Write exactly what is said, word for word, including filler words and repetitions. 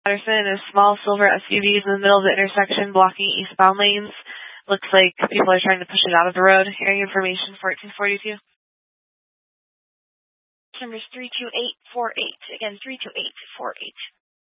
Patterson, a small silver S U V is in the middle of the intersection blocking eastbound lanes. Looks like people are trying to push it out of the road. Hearing information, fourteen forty-two. Numbers three two eight four eight. Again, three two eight four eight.